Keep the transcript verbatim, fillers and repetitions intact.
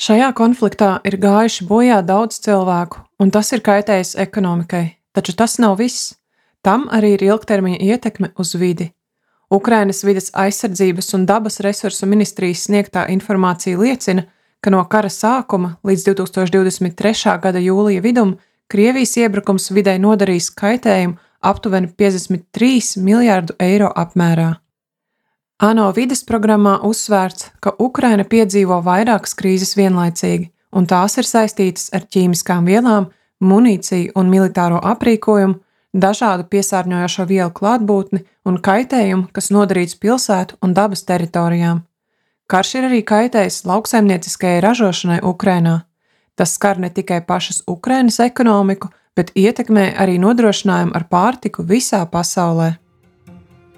Šajā konfliktā ir gājuši bojā daudz cilvēku, un tas ir kaitējis ekonomikai, taču tas nav viss. Tam arī ir ilgtermiņa ietekme uz vidi. Ukrainas vides aizsardzības un dabas resursu ministrijas sniegtā informācija liecina, ka no kara sākuma līdz divi tūkstoši divdesmit trešā gada jūlija vidum Krievijas iebrukums videi nodarījis kaitējumu aptuveni piecdesmit trīs miljārdu eiro apmērā. ANO vides programmā uzsvērts, ka Ukraina piedzīvo vairākas krīzes vienlaicīgi, un tās ir saistītas ar ķīmiskām vielām, munīciju un militāro aprīkojumu, dažādu piesārņojošo vielu klātbūtni un kaitējumu, kas nodarīts pilsētu un dabas teritorijām. Karš ir arī kaitējis lauksaimnieciskajai ražošanai Ukrainā. Tas skar ne tikai pašas Ukrainas ekonomiku, bet ietekmē arī nodrošinājumu ar pārtiku visā pasaulē.